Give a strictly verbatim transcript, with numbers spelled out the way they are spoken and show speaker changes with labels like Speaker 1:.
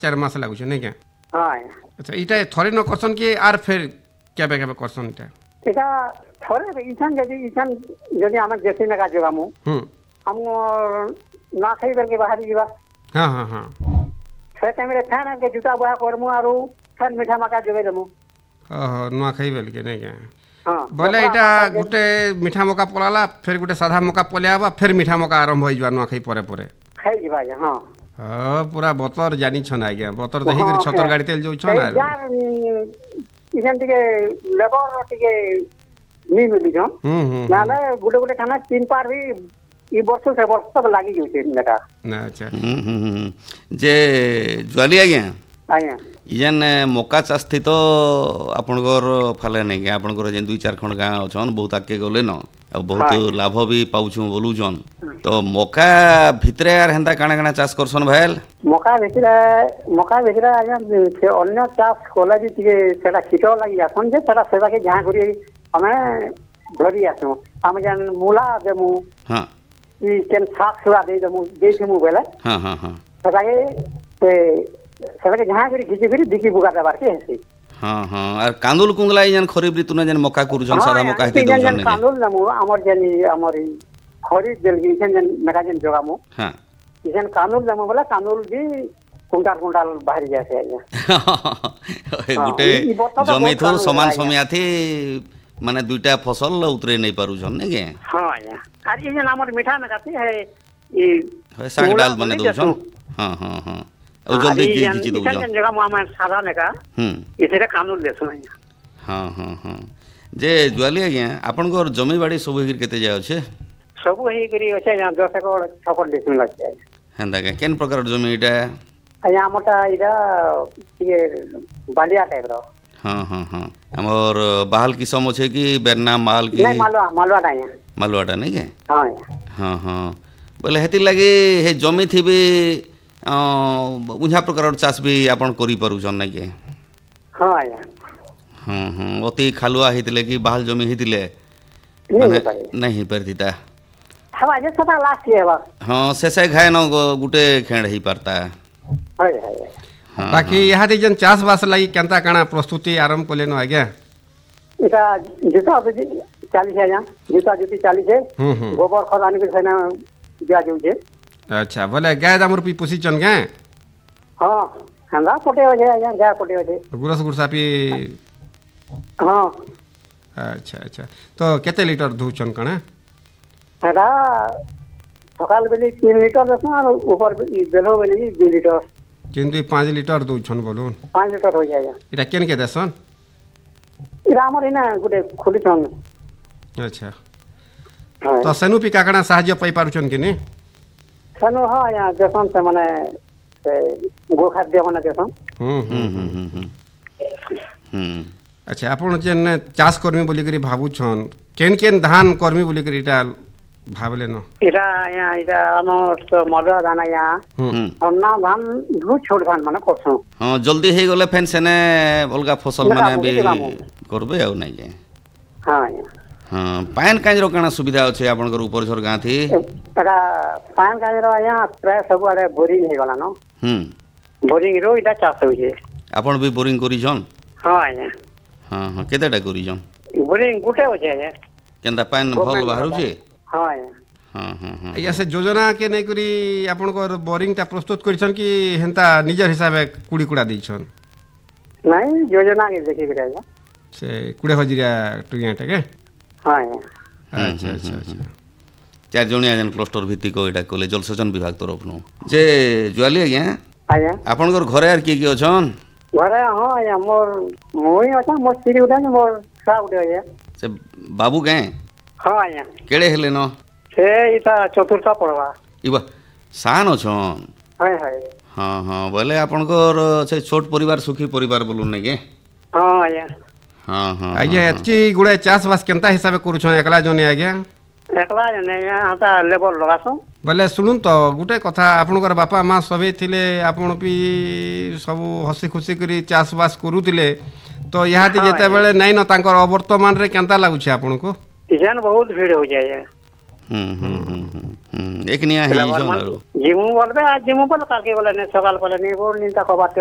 Speaker 1: चार मास लागुछ नहीं क्या
Speaker 2: हाँ आज्ञा
Speaker 1: अच्छा इटा थरे न करसन कि आर फिर केबे केबे करसन इटा
Speaker 2: এটা থরে ইছান যদি ইছান যদি আমার দেশি মেকা জগামু
Speaker 1: হুম
Speaker 2: আমার না খাই বেলকে বাহারি ଯିବା
Speaker 1: हाँ हाँ हाँ
Speaker 2: ସେ ଟାଇମରେ ଫ୍ୟାନ୍ ଆଣିକେ ଜୁତା ବୁହା କରମୁ ଆରୁ ଫ୍ୟାନ୍ ମିଠା ମାକା ଯୋଗେଇ ଦେମୁ
Speaker 1: ओहो नुआ खाई बेल के नहीं क्या
Speaker 2: ହଁ
Speaker 1: बोले इटा गुटे मीठा मका पलाला फिर गुटे साधा मका पलियाबा फिर मीठा मका आरंभ हो नुआ खाई परे परे
Speaker 2: ଖାଇ ଯିବା ଆଜ୍ଞା ହଁ
Speaker 1: हाँ पूरा बतर जानी छन आज्ञा बतर दही कर छतर गाड़ी तेल जो छन
Speaker 2: ଯାର ଇଛାନ ଟିକେ ଲେବର ଟିକେ ନି ମିଲୁଛନ୍
Speaker 1: हम्म हम्म
Speaker 2: ନହେଲେ ଗୋଟେ ଗୋଟେ ଠାନା ତିନ ପାର ବି ଇ ବର୍ଷ ସେ ବର୍ଷ ସବୁ ଲାଗି ଯାଉଛେ ନେଟା
Speaker 1: ना अच्छा
Speaker 3: ହୁଁ ହୁଁ ହୁଁ ଯେ ଜୁଆଲି ଆଜ୍ଞା
Speaker 2: ଆଜ୍ଞା
Speaker 3: ଇଜେନ୍ ମକା ଚାଷ ଥି ତ ଆପଣଙ୍କର ଫାଲେ ନାଇଁ କି ଆପଣଙ୍କର ଯେନ୍ ଦୁଇ ଚାର ଖଣ୍ଡ ଗାଁ ଅଛନ୍ ବହୁତ ଆଗକେ ଗଲେ ନ ଆଉ ବହୁତ ଲାଭ ବି ପାଉଛୁ ବୋଲୁଛନ୍ ତ ମକା ଭିତରେ ଆର ହେନ୍ତା କାଣା କାଣା ଚାଷ କରସନ୍ ଭାଇଲ
Speaker 2: ମକା ଭିତରେ ମକା ଭିତରେ ଆଜ୍ଞା ସେ ଅନ୍ୟ ଚାଷ କଲେ ବି ଟିକେ ସେଟା କୀଟ ଲାଗି ଆସନ୍ ଯେ ସେଟା ସେଟାକେ ଯାହା କରି ଆମେ ଧରି ଆସୁ ଆମେ ଯେନ୍ ମୂଲା ଦେମୁ
Speaker 3: ହଁ
Speaker 2: ଇ କେନ୍ ଶାଗ ସୁଆ ଦେଇଦେମୁ ଦେଇଥିମୁ ବେଲେ
Speaker 3: ହଁ ହଁ ହଁ
Speaker 2: ସେଟାକେ ସେ ସେଟାକେ ଯାହା କରି ଘିଚି କରି ବିକି ବୁକା ଦେବାରକେ ହେସି
Speaker 3: ହଁ ହଁ ଆର କାନ୍ଦୁଲ କୁନ୍ଦଲା ଯେନ୍ ଖରିଫ ଋତୁନେ ଯେନ୍ ମକା କରୁଛନ୍ ସାଧା ମକା ହେତେ
Speaker 2: ଯେନ୍
Speaker 3: ଦଉଛନ୍
Speaker 2: କାନ୍ଦୁଲ ଦେମୁ ଆମର ଯେନ୍ ଆମର ଖରିଫ ଦେଲକି ଯେନ୍ ମେକା ଯେନ୍ ଜଗାମୁ
Speaker 3: ହଁ
Speaker 2: ଯେନ୍ କାନ୍ଦୁଲ ଦେମୁ ବୋଲେ କାନ୍ଦୁଲ ବି କୁଣ୍ଟାଲ କୁଣ୍ଟାଲ ବାହାରି ଯାଏସି ଆଜ୍ଞା
Speaker 3: ଗୁଟେ
Speaker 2: ଇ ବର୍ଷ ତ
Speaker 3: ଜମି
Speaker 2: ବହୁତ
Speaker 3: ଥୁ
Speaker 2: କାନ୍ଦୁଲ
Speaker 3: ସମାନ
Speaker 2: ଆଜ୍ଞା।
Speaker 3: ସମିଆଥି ମାନେ ଦୁଇଟା ଫସଲ ଉତରେଇ ନେଇ ପାରୁଛନ୍ ନାଇଁ କି
Speaker 2: ହଁ ଆଜ୍ଞା ଆର ଇ ଯେନ୍ ଆମର ମିଠା ମେକାତି ହେ ଇ
Speaker 3: ହେ ଶାଗ ଡାଲ ମାନେ ଦଉଛନ୍ ହଁ ହଁ ହଁ ଆଉ ଜଲ୍ଦି ଘିଚି ଦଉଛନ୍
Speaker 2: ଯେନ୍ ଜଗା ମୁଁ ଆମେ ସାଧା ମେକା
Speaker 3: ହୁଁ
Speaker 2: ଏଥିରେ କାନ୍ଦୁଲ ଦେସୁ ଆଜ୍ଞା
Speaker 3: ହଁ ହଁ ହଁ ଯେ ଜୁଆଲି ଆଜ୍ଞା ଆପଣଙ୍କର ଜମି ବାଡ଼ି ସବୁ ହେଇକିରି କେତେ ଯାଏ ଅଛେ
Speaker 2: ସବୁ ହେଇକରି ଅଛେ ଆଜ୍ଞା ଦଶ ଏକର ଛକର ଦେସୁଁ ଅଛି ଆଜ୍ଞା
Speaker 3: ହେନ୍ତା କେ କେନ୍ ପ୍ରକାର ଜମି ଏଇଟା
Speaker 2: ଆଜ୍ଞା ଆମରଟା ଏଇଟା ଟିକେ ବାଲିଆ ଟାଇପର
Speaker 3: ହଁ ହଁ ହଁ ଆମର ବାହାଲ କିସମ ଅଛେ କି ବେରନା ମାଲ କି
Speaker 2: ନାଇଁ ମାଲୁଆ ମାଲୁଆଟା ଆଜ୍ଞା
Speaker 3: ମାଲୁଆଟା ନାଇଁ କି
Speaker 2: ହଁ ଆଜ୍ଞା
Speaker 3: ହଁ ହଁ ବୋଇଲେ ହେଥିର୍ ଲାଗି ହେ ଜମି ଥିବି ବୁଝା ପ୍ରକାରର ଚାଷ ବି ଆପଣ କରିପାରୁଛନ୍ ନାଇଁ କି
Speaker 2: ହଁ ଆଜ୍ଞା
Speaker 3: ହଁ ହଁ ଅତି ଖାଲୁଆ ହେଇଥିଲେ କି ବାହାଲ ଜମି ହେଇଥିଲେ
Speaker 2: ନେଇ
Speaker 3: ମାନେ
Speaker 2: ହେଇପାରେ
Speaker 3: ନାଇଁ ହେଇପାରିଥିତା
Speaker 2: ହେବା ଯେ ସେଟା ଲାଷ୍ଟ ହେବା
Speaker 3: ହଁ ଶେଷେ ଘାଏନ ଗୁଟେ ଖେଣ୍ଡ ହେଇପାରତା
Speaker 2: ହଏ ହଏ
Speaker 3: ହଁ
Speaker 1: बाकी यहाँ जेन चाष बास लगी केनता काଣା प्रस्तुति आरंभ कलेन आज्ञा
Speaker 2: এটা জুতা যদি চালিছে আଜ୍ଞା জুতা জুতি ଚାଲିଛେ
Speaker 1: ହୁଁ ହୁଁ
Speaker 2: ଗୋବର ଖତ ଆଣିକି ସେନା ଦିଆଯାଉଛେ
Speaker 1: अच्छा बोले गाय दामुर पी पोषिचन गाय
Speaker 2: ହଁ ହେନ୍ତା ପଟେ ଅଛେ ଆଜ୍ଞା ଗାଁ ପଟେ ଅଛେ
Speaker 1: गुरस गुरसा पी
Speaker 2: ହଁ
Speaker 1: अच्छा अच्छा तो केते लिटर धुचन काଣା
Speaker 2: ସେଟା ସକାଳ ବେଲେ ତିନି ଲିଟର ଦେସୁଁ ଆଉ ଉପର ବେଲ ବେଲେ ବି ଦୁଇ ଲିଟର
Speaker 1: किंतु पाँच लिटर दौछन बोलून
Speaker 2: ପାଞ୍ଚ ଲିଟର ହୋଇଯାଏ ଆଜ୍ଞା
Speaker 1: इटा केन के देसन
Speaker 2: ଏଇଟା ଆମର ଏଇନା ଗୋଟେ ଖୋଲିଛନ୍
Speaker 1: अच्छा
Speaker 2: ହଁ
Speaker 1: तो सेनु पी काकड़ा साहाଯ୍य पाई पारुछन कि नी
Speaker 2: ସେନୁ ହଁ ଆଜ୍ଞା ଦେସନ୍ ସେମାନେ ସେ ଗୋ ଖାଦ୍ୟ ମାନେ ଦେସନ୍
Speaker 1: हम्म
Speaker 3: ହୁଁ
Speaker 1: हम्म
Speaker 3: ହୁଁ ହୁଁ ହୁଁ ହୁଁ
Speaker 1: अच्छा आपण जेन चाष करमी बोली करी भाबुछन केन केन धान करमी बोली करी इटा भाबले न
Speaker 2: ଏଇଟା ଆଜ୍ଞା ଏଇଟା ଆମର ମଲୁଆ ଧାନ ଆଜ୍ଞା
Speaker 3: ହୁଁ
Speaker 2: ଅନ୍ନା ଧାନ ବହୁତ ଛୋଟ ଧାନ ମାନେ କରସୁଁ
Speaker 3: ହଁ ଜଲ୍ଦି ହେଇଗଲେ ଫେନ୍ ସେନେ ଅଲଗା ଫସଲ
Speaker 2: ସେଟା
Speaker 3: ମାନେ ବି
Speaker 2: ବୁଝିଦେବାము।
Speaker 3: କରବେ ଆଉ ନାଇଁ କି
Speaker 2: ହଁ ଆଜ୍ଞା
Speaker 3: ହଁ ପାଏନ୍ କାଁଜର କାଣା ସୁବିଧା ଅଛେ ଆପଣଙ୍କର ଉପରଝର ଗାଁ ଥି
Speaker 2: ଏଟା ପାନ୍ କାଜର ଆଜ୍ଞା ପ୍ରାୟ ସବୁଆଡେ ବୋରିଂ ହେଇଗଲାନ
Speaker 3: ହୁଁ
Speaker 2: ବୋରିଂରୁ ଏଇଟା ଚାଷ ହଉଛେ
Speaker 3: ଆପଣ ବି ବୋରିଂ କରିଛନ୍
Speaker 2: ହଁ ଆଜ୍ଞା
Speaker 3: ହଁ ହଁ କେତେଟା କରିଛନ୍
Speaker 2: ବୋରିଂ ଗୋଟେ ଅଛେ ଆଜ୍ଞା
Speaker 3: କେନ୍ତା ପାଏନ୍ ଭଲ
Speaker 2: ଗଭର୍ଣ୍ଣମେଣ୍ଟ
Speaker 3: ବାହାରୁଛେ
Speaker 2: ହଁ ଆଜ୍ଞା
Speaker 3: ହଁ ହଁ ହଁ
Speaker 1: या से योजना के नहीं करी आपनकर बोरिंग ता प्रस्तुत करिछन कि हेंता निजर हिसाबे कुड़ी कुड़ा दिछन
Speaker 2: ନାଇଁ ଯୋଜନା କେ ଦେଖିକିରି ଆଜ୍ଞା
Speaker 1: से कुड़े हजिरिया टुइया टे के
Speaker 2: ହଁ ଆଜ୍ଞା
Speaker 1: अच्छा अच्छा अच्छा
Speaker 3: ଚାରି ଜଣିଆ ଯେନ୍ କ୍ଲଷ୍ଟର ଭିତ୍ତିକ ଏଇଟା କଲେ ଜଳସେଚନ ବିଭାଗ ତରଫରୁ ଯେ ଜୁଆଲି ଆଜ୍ଞା
Speaker 2: ଆଜ୍ଞା
Speaker 3: ଆପଣଙ୍କର ଘରେ ଆର୍ କିଏ କିଏ ଅଛନ୍
Speaker 2: ଘରେ ହଁ ଆଜ୍ଞା ମୋର ମୁଇଁ ଅଛେ ମୋର ସ୍ତ୍ରୀ ଗୋଟେ ଅଛି ମୋର ଛୁଆ ଗୋଟେ ଅଛେ
Speaker 3: ସେ ବାବୁ ଗାଁ
Speaker 2: ହଁ ଆଜ୍ଞା
Speaker 3: କେଡ଼େ ହେଲେ ନ
Speaker 2: ସେ ଏଇଟା ଚତୁର୍ଥ ପଢ଼ବା
Speaker 3: ଇବା ସାନ୍ ଅଛନ୍
Speaker 2: ହଏ ହଏ
Speaker 3: ହଁ ହଁ ବୋଇଲେ ଆପଣଙ୍କର ସେ ଛୋଟ ପରିବାର ସୁଖୀ ପରିବାର ବୋଲୁନ୍ ନାଇଁ କି
Speaker 2: ହଁ ଆଜ୍ଞା
Speaker 3: ହଁ ହଁ
Speaker 1: आज्ञा
Speaker 3: ହଁ,
Speaker 1: एतकी गुड़े चाष बास केनता हिसाबे करुछन एकला जने आज्ञा
Speaker 2: একলা ଜନେ ଆଜ୍ଞା ହେନ୍ତା ଲେବର ଲଗାସୁଁ
Speaker 1: बोले सुनुन तो गुटे कथा आपनकर बापा माँ सबे थिले आपण भी सब हसी खुशी करी चाष बास करुतिले तो यहाँ
Speaker 2: हाँ,
Speaker 1: जेते बेले नहीं न तांकर अवर्तमान रे केनता लागुछे आपनको
Speaker 2: ଇଜେନ୍ ବହୁତ ଭିଡ଼ ହଉଛେ ଆଜ୍ଞା
Speaker 3: ହୁଁ ହୁଁ ହୁଁ ହୁଁ একনিয়া ହେଇଯାଇଛନ୍ ଆରୁ
Speaker 2: ଜିମୁ ବୋଲବେ ଜିମୁ ବୋଲ କାଲକେ ଗଲେ ନେ ସକାଳ ଗଲେ ନେ ବୋଲ ନିନ୍ତା କବାଟ